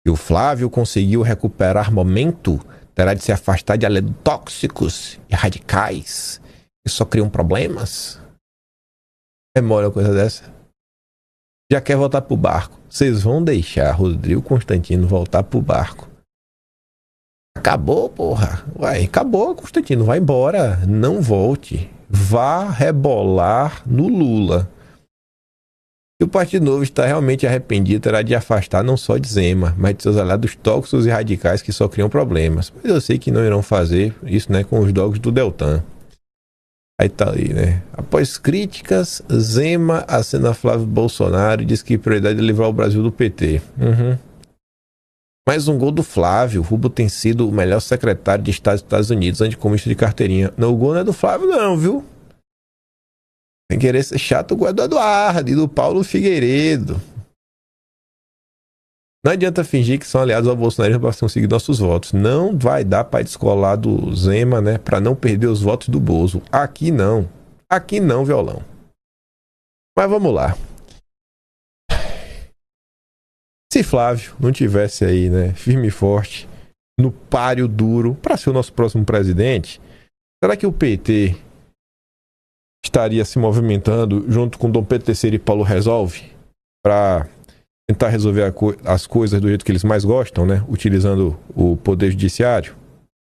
E o Flávio conseguiu recuperar momento, terá de se afastar de tóxicos e radicais que só criam problemas. É mole uma coisa dessa? Já quer voltar pro barco. Vocês vão deixar Rodrigo Constantino voltar pro barco? Acabou, porra. Uai, acabou, Constantino. Vai embora. Não volte. Vá rebolar no Lula. Se o Partido Novo está realmente arrependido, terá de afastar não só de Zema, mas de seus aliados tóxicos e radicais que só criam problemas. Mas eu sei que não irão fazer isso, né, com os dogos do Deltan. Aí tá ali, né? Após críticas, Zema acena Flávio Bolsonaro e diz que prioridade é livrar o Brasil do PT. Mais um gol do Flávio. Rubio tem sido o melhor secretário de Estado dos Estados Unidos antes de comista de carteirinha. Não, o gol não é do Flávio não, viu? Sem querer ser chato, o gol é do Eduardo e do Paulo Figueiredo. Não adianta fingir que são aliados ao Bolsonaro para conseguir nossos votos. Não vai dar para descolar do Zema, né? Para não perder os votos do Bozo. Aqui não. Aqui não, violão. Mas vamos lá. Se Flávio não tivesse aí, né, firme e forte, no páreo duro, para ser o nosso próximo presidente, será que o PT estaria se movimentando junto com Dom Pedro III e Paulo Resolve para tentar resolver as coisas do jeito que eles mais gostam, né? Utilizando o poder judiciário?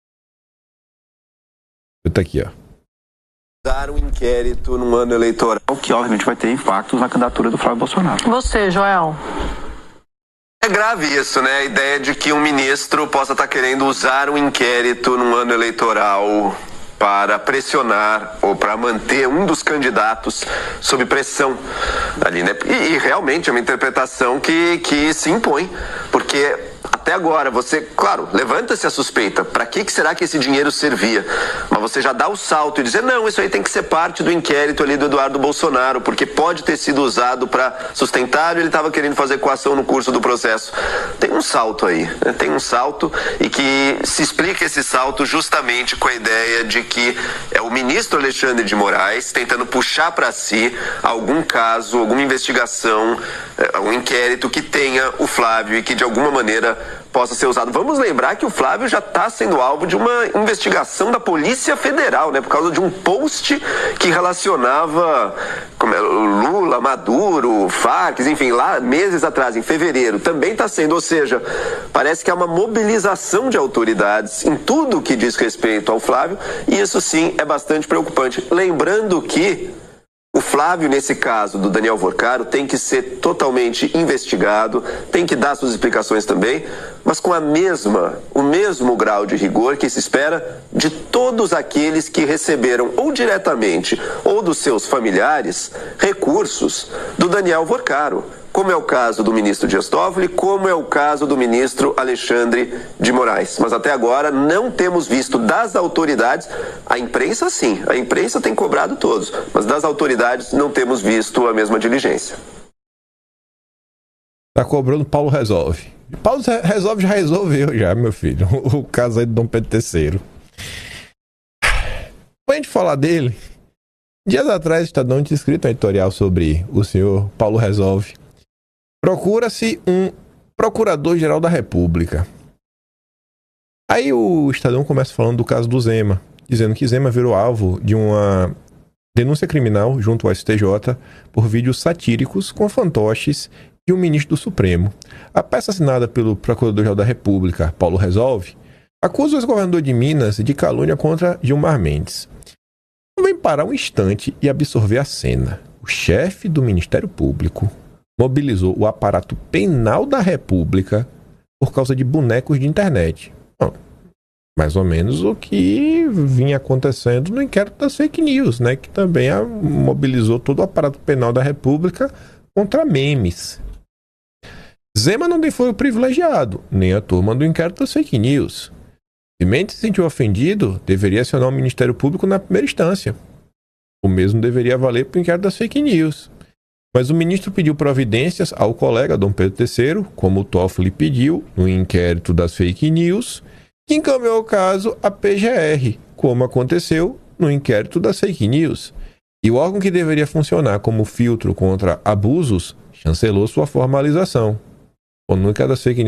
Tá aqui, ó. Dar um inquérito num ano eleitoral que obviamente vai ter impactos na candidatura do Flávio Bolsonaro. Você, Joel? É grave isso, né? A ideia de que um ministro possa estar querendo usar um inquérito num ano eleitoral para pressionar ou para manter um dos candidatos sob pressão ali, né? E realmente é uma interpretação que se impõe, porque até agora você, claro, levanta-se a suspeita, para que será que esse dinheiro servia? Mas você já dá o salto e dizer, não, isso aí tem que ser parte do inquérito ali do Eduardo Bolsonaro, porque pode ter sido usado para sustentar e ele estava querendo fazer coação no curso do processo. Tem um salto aí, né? Tem um salto e que se explica esse salto justamente com a ideia de que é o ministro Alexandre de Moraes tentando puxar para si algum caso, alguma investigação, um inquérito que tenha o Flávio e que de alguma maneira possa ser usado. Vamos lembrar que o Flávio já está sendo alvo de uma investigação da Polícia Federal, né, por causa de um post que relacionava Lula, Maduro, Farc, enfim, lá meses atrás, em fevereiro, também está sendo, ou seja, parece que há uma mobilização de autoridades em tudo que diz respeito ao Flávio, e isso sim é bastante preocupante. Lembrando que o Flávio, nesse caso do Daniel Vorcaro, tem que ser totalmente investigado, tem que dar suas explicações também, mas com o mesmo grau de rigor que se espera de todos aqueles que receberam, ou diretamente, ou dos seus familiares, recursos do Daniel Vorcaro, como é o caso do ministro Dias Toffoli, como é o caso do ministro Alexandre de Moraes. Mas até agora não temos visto das autoridades, a imprensa sim, a imprensa tem cobrado todos, mas das autoridades não temos visto a mesma diligência. Tá cobrando Paulo Resolve. Paulo Resolve já resolveu já, meu filho, o caso aí do Dom Pedro III. Pra gente falar dele, dias atrás o Estadão tinha escrito um editorial sobre o senhor Paulo Resolve. Procura-se um procurador-geral da República. Aí o Estadão começa falando do caso do Zema, dizendo que Zema virou alvo de uma denúncia criminal junto ao STJ por vídeos satíricos com fantoches de um ministro do Supremo. A peça assinada pelo Procurador-Geral da República, Paulo Resolve, acusa o ex-governador de Minas de calúnia contra Gilmar Mendes. Vem parar um instante e absorver a cena. O chefe do Ministério Público mobilizou o aparato penal da República por causa de bonecos de internet. Bom, mais ou menos o que vinha acontecendo no inquérito das fake news, né? Que também mobilizou todo o aparato penal da República contra memes. Zema não foi o privilegiado, nem a turma do inquérito das fake news. Se Mendes se sentiu ofendido, deveria acionar o Ministério Público na primeira instância. O mesmo deveria valer para o inquérito das fake news. Mas o ministro pediu providências ao colega Dom Pedro III, como o Toffoli pediu no inquérito das fake news, que encaminhou o caso à PGR, como aconteceu no inquérito das fake news. E o órgão que deveria funcionar como filtro contra abusos chancelou sua formalização. No inquérito das fake news